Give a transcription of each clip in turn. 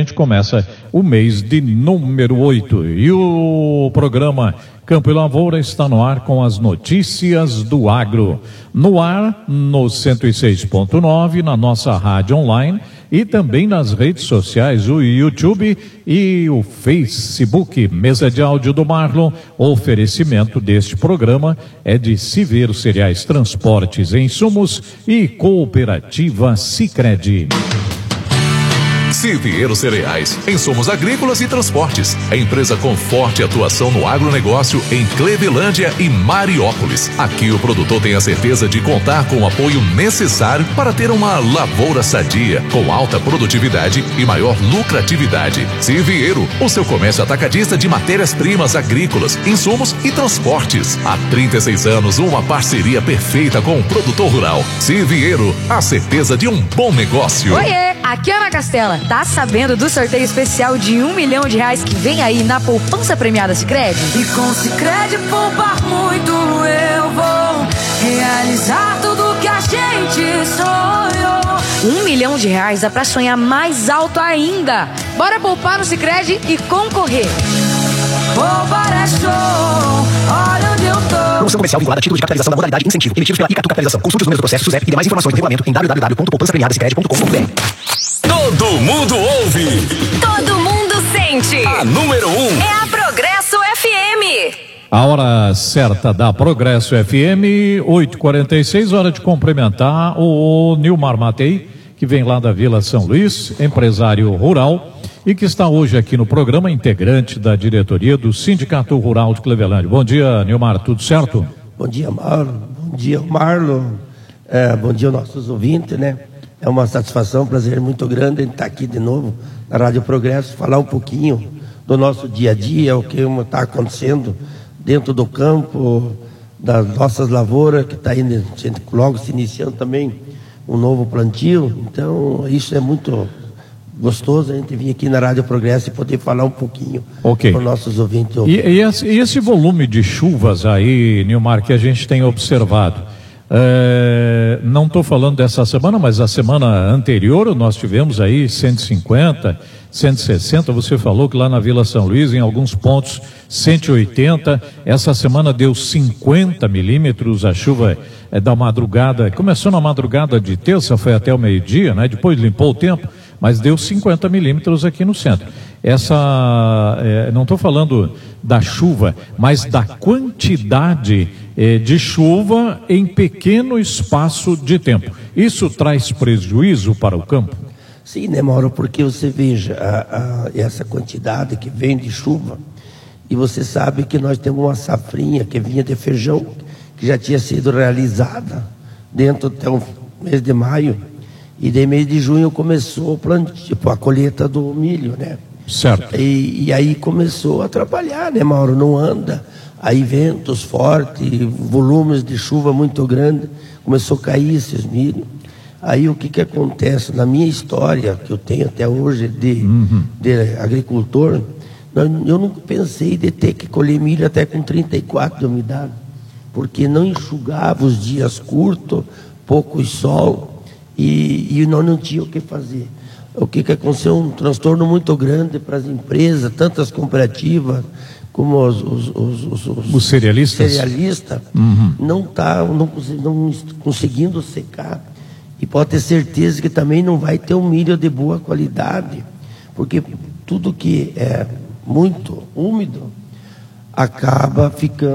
gente começa o mês de número 8 e o programa Campo e Lavoura está no ar com as notícias do agro. No ar, no 106.9, na nossa rádio online e também nas redes sociais, o YouTube e o Facebook. Mesa de áudio do Marlon. O oferecimento deste programa é de Civeiro Cereais Transportes e Insumos e Cooperativa Sicredi. Civeiro Cereais, insumos agrícolas e transportes. A empresa com forte atuação no agronegócio em Clevelândia e Mariópolis. Aqui o produtor tem a certeza de contar com o apoio necessário para ter uma lavoura sadia, com alta produtividade e maior lucratividade. Civeiro, o seu comércio atacadista de matérias-primas agrícolas, insumos e transportes. Há 36 anos, uma parceria perfeita com o produtor rural. Civeiro, a certeza de um bom negócio. Oiê, aqui é Ana Castela. Tá sabendo do sorteio especial de R$1 milhão que vem aí na poupança premiada Sicredi? E com Sicredi poupar muito eu vou realizar tudo que a gente sonhou. R$1 milhão dá pra sonhar mais alto ainda. Bora poupar no Sicredi e concorrer. Poupar é show, olha onde eu tô. Promoção comercial vinculada a título de capitalização da modalidade incentivo, emitidos pela Icatu Capitalização. Consulte os números do processo SUSEP e demais informações do regulamento em www.poupançapremiadasicredi.com.br. Todo mundo ouve. Todo mundo sente. A número 1 é a Progresso FM. A hora certa da Progresso FM, 8h46, hora de cumprimentar o Nilmar Matei, que vem lá da Vila São Luís, empresário rural, e que está hoje aqui no programa, integrante da diretoria do Sindicato Rural de Clevelândia. Bom dia, Nilmar, tudo certo? Bom dia, Mauro. Bom dia, Marlon. Bom dia aos nossos ouvintes, né? É uma satisfação, um prazer muito grande estar aqui de novo na Rádio Progresso, falar um pouquinho do nosso dia a dia, o que está acontecendo dentro do campo, das nossas lavouras, que está aí logo se iniciando também um novo plantio. Então, isso é muito gostoso, a gente vir aqui na Rádio Progresso e poder falar um pouquinho para os nossos ouvintes. E esse volume de chuvas aí, Nilmar, que a gente tem observado, não estou falando dessa semana, mas a semana anterior nós tivemos aí 150, 160, você falou que lá na Vila São Luís, em alguns pontos, 180, essa semana deu 50 milímetros, a chuva da madrugada, começou na madrugada de terça, foi até o meio-dia, né? Depois limpou o tempo, mas deu 50 milímetros aqui no centro. Não estou falando da chuva, mas da quantidade de chuva em pequeno espaço de tempo. Isso traz prejuízo para o campo? Sim, né, Mauro? Porque você veja essa quantidade que vem de chuva, e você sabe que nós temos uma safrinha que vinha de feijão, que já tinha sido realizada dentro até o mês de maio, e de mês de junho começou a colheita do milho, né? Certo. E aí começou a atrapalhar, né, Mauro? Não anda. Aí ventos fortes, volumes de chuva muito grandes, começou a cair esses milho. Aí o que acontece? Na minha história, que eu tenho até hoje de agricultor, eu nunca pensei de ter que colher milho até com 34 de umidade, porque não enxugava os dias curtos, pouco sol, e nós não tínhamos o que fazer. O que aconteceu? Um transtorno muito grande para as empresas, tanto as cooperativas como os cerealistas não conseguindo secar. E pode ter certeza que também não vai ter um milho de boa qualidade, porque tudo que é muito úmido acaba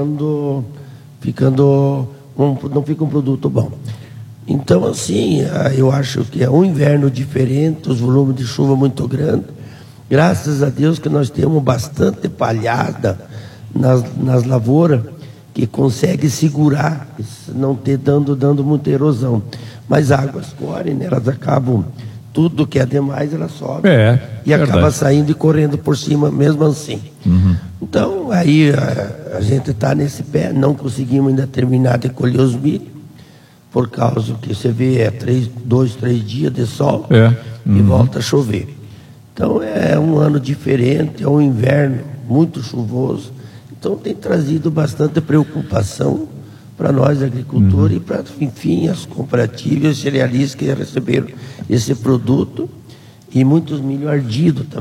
não fica um produto bom. Então, assim, eu acho que é um inverno diferente, os volumes de chuva muito grandes. Graças a Deus que nós temos bastante palhada nas lavouras, que consegue segurar, não dando muita erosão. Mas águas correm, né? Elas acabam, tudo que é demais, ela sobe. E acaba saindo e correndo por cima, mesmo assim. Então, aí a gente está nesse pé, não conseguimos ainda terminar de colher os milho, por causa que você vê 2, 3 dias de sol e volta a chover. Então é um ano diferente, é um inverno muito chuvoso. Então tem trazido bastante preocupação para nós agricultores e para, enfim, as cooperativas e os cerealistas que receberam esse produto, e muitos milho ardido também.